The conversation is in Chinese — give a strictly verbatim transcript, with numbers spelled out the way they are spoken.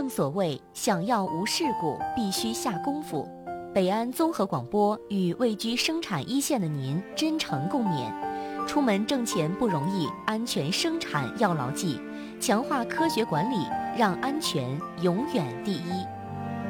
正所谓想要无事故，必须下功夫。北安综合广播与位居生产一线的您真诚共勉。出门挣钱不容易，安全生产要牢记，强化科学管理，让安全永远第一。